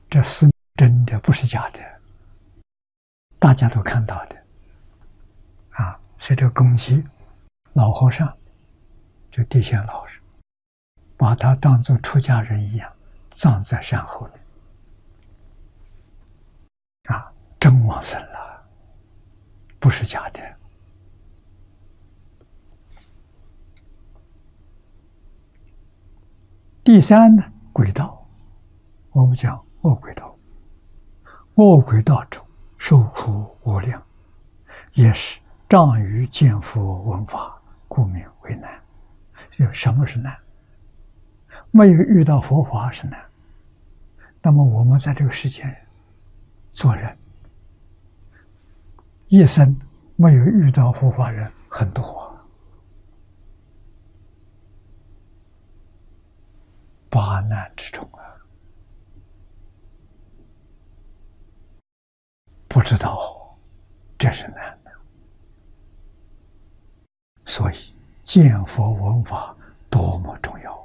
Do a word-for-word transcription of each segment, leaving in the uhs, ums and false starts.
这是真的，不是假的，大家都看到的啊。所以这个公鸡老和尚就地仙老人，把他当作出家人一样葬在山后面啊，真往生了，不是假的。第三呢，鬼道，我们讲恶鬼道，恶鬼道中受苦无量，也是障于见佛闻法，故名为难。就什么是难？没有遇到佛法是难。那么我们在这个世间做人，一生没有遇到佛法人很多，八难之中啊，不知道这是难的。所以见佛闻法多么重要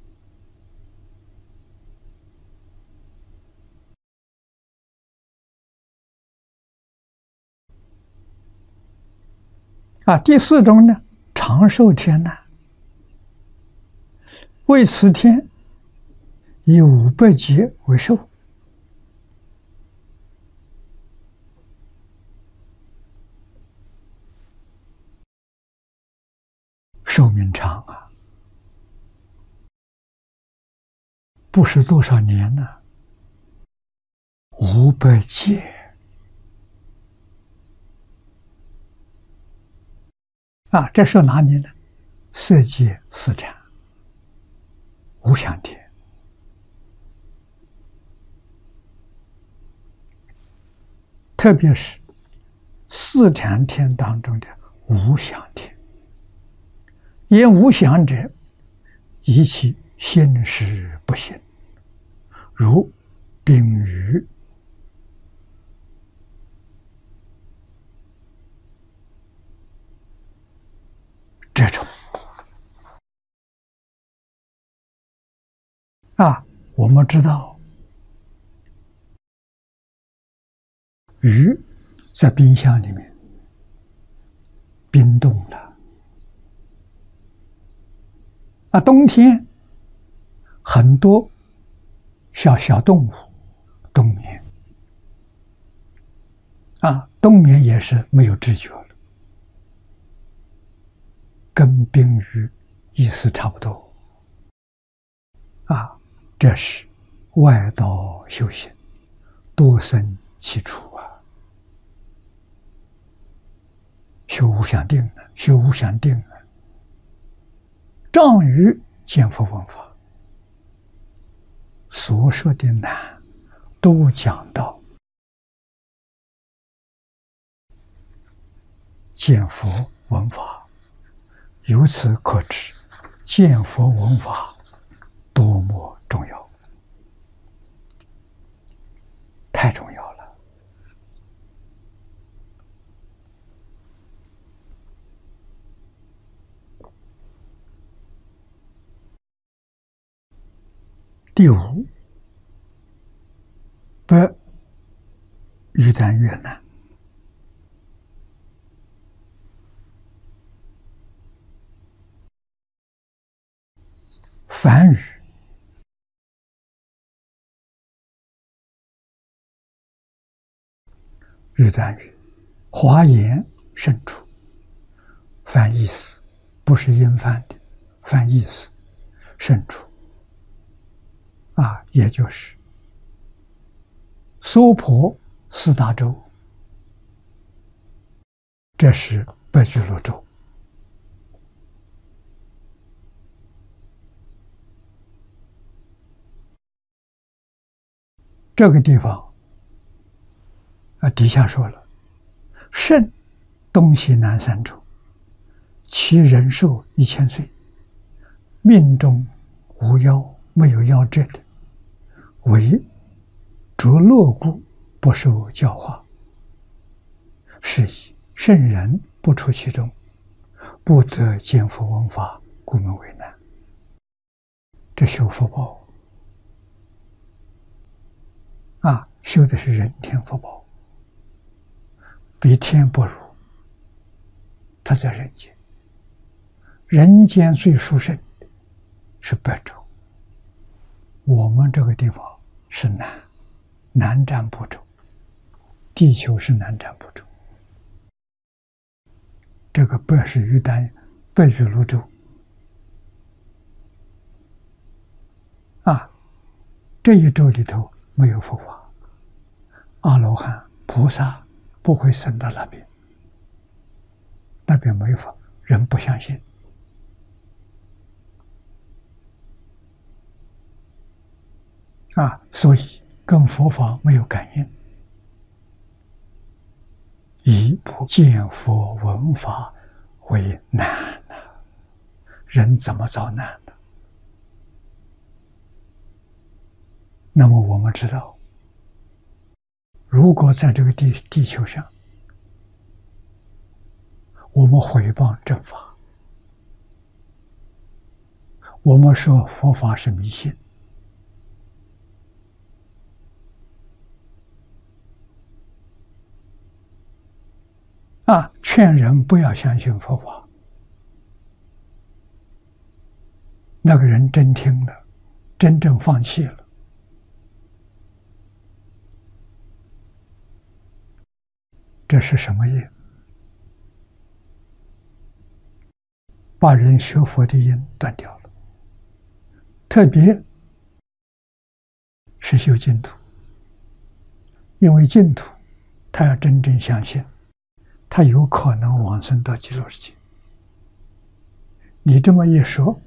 啊！第四种呢，长寿天难。为此天以五百劫为寿，寿命长啊，不是多少年呢、啊？五百劫啊！这是哪里呢？色界四禅，无想天。特别是四禅天当中的无想天，言无想者，一切心识不行，如冰雨这种啊，我们知道鱼在冰箱里面冰冻了啊，冬天很多小小动物冬眠啊，冬眠也是没有知觉了，跟冰鱼意思差不多啊。这是外道修行，多生其处啊。修无想定了，修无想定了，障于见佛闻法，所说的难，都讲到见佛闻法。由此可知，见佛闻法多么重要，太重要了。第五，百于丹越难。梵语于丹语，华严胜处，翻意思，不是音翻的，翻意思，胜处啊，也就是娑婆四大洲，这是北俱罗洲。这个地方啊，底下说了，胜东西南三洲，其人寿一千岁，命中无夭，没有夭折的，为着落故，不受教化，是以圣人不出其中，不得见佛闻法，故名为难。这修福报修的是人天福报，比天不如，他在人间。人间最殊胜的是白昼，我们这个地方是南，南瞻部洲，地球是南瞻部洲。这个白是于丹，白居卢洲啊，这一洲里头没有佛法，阿罗汉、菩萨不会生到那边，那边没有法，人不相信。啊，所以跟佛法没有感应，以不见佛闻法为难呢、啊？人怎么遭难呢？那么我们知道，如果在这个地地球上，我们毁谤正法，我们说佛法是迷信。啊，劝人不要相信佛法，那个人真听了，真正放弃了，这是什么业？把人学佛的因断掉了。特别是修净土，因为净土，他要真正相信，他有可能往生到极乐世界。你这么一说，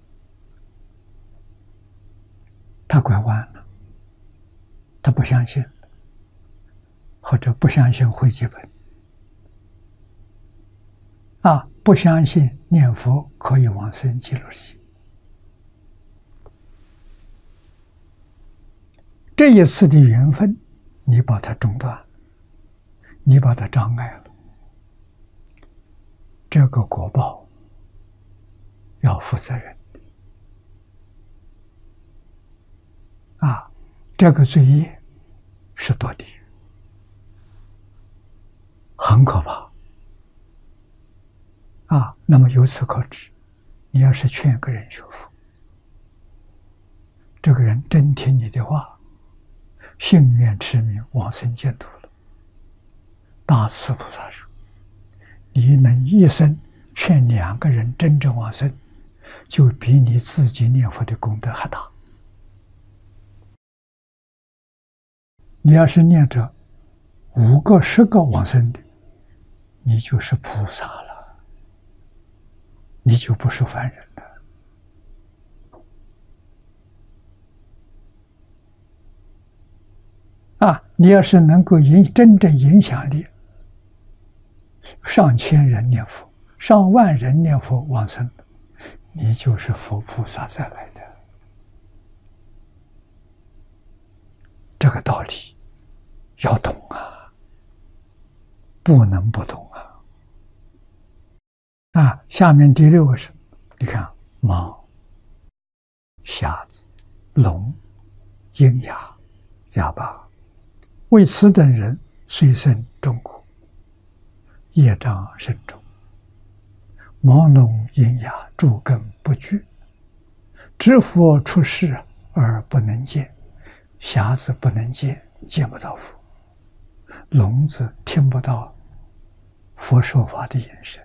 他拐弯了，他不相信，或者不相信会集本，啊，不相信念佛可以往生极乐世界。这一次的缘分，你把它中断，你把它障碍了，这个果报要负责任啊！这个罪业是堕地狱，很可怕啊！那么由此可知，你要是劝个人学佛，这个人真听你的话，信愿持名往生净土了，大慈菩萨说，你能一生劝两个人真正往生，就比你自己念佛的功德还大。你要是念着五个十个往生的，你就是菩萨了，你就不是凡人了。啊，你要是能够影真正影响力，上千人念佛，上万人念佛往生，你就是佛菩萨再来的。这个道理要懂啊，不能不懂啊！啊，下面第六个是，你看盲、瞎子、聋、鹰哑、哑巴，为此等人虽生众苦，业障深重，盲聋鹰哑诸根不具，知佛出世而不能见，瞎子不能见，见不到佛，聋子听不到佛说法的眼神，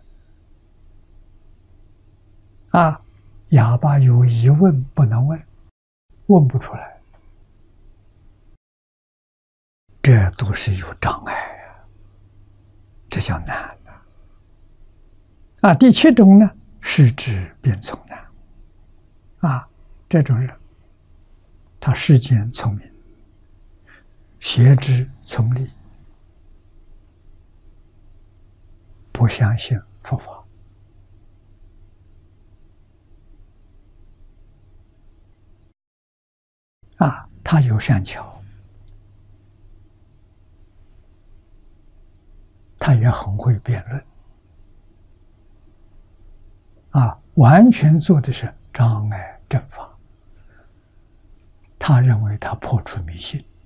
啊，哑巴有疑问不能问，问不出来，这都是有障碍啊，这叫难啊！啊，第七种呢，视之便从难。啊，这种人，他世间聪明，邪知从理，不相信佛法。啊，他有善巧，他也很会辩论。啊，完全做的是障碍正法。他认为他破除迷信，